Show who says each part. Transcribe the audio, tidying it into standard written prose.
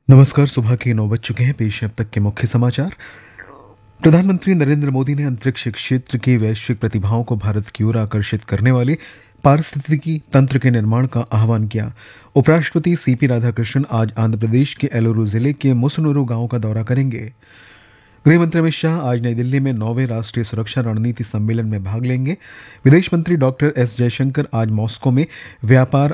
Speaker 1: नमस्कार। सुबह के 9 बज चुके हैं। पेश है अब तक के मुख्य समाचार। प्रधानमंत्री नरेंद्र मोदी ने अंतरिक्ष क्षेत्र की वैश्विक प्रतिभाओं को भारत की ओर आकर्षित करने वाले पारिस्थितिकी तंत्र के निर्माण का आह्वान किया। उपराष्ट्रपति सीपी राधाकृष्णन आज आंध्र प्रदेश के एलोरू जिले के मुसनूरू गांव का दौरा करेंगे। गृहमंत्री अमित शाह आज नई दिल्ली में 9वें राष्ट्रीय सुरक्षा रणनीति सम्मेलन में भाग लेंगे। विदेश मंत्री डॉक्टर एस जयशंकर आज मॉस्को में व्यापार,